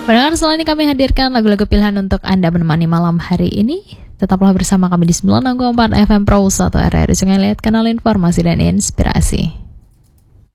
Pendengar, selanjutnya kami hadirkan lagu-lagu pilihan untuk Anda menemani malam hari ini. Tetaplah bersama kami di 96,4 FM Pro 1 RRI Sungai Liat, kanal informasi dan inspirasi.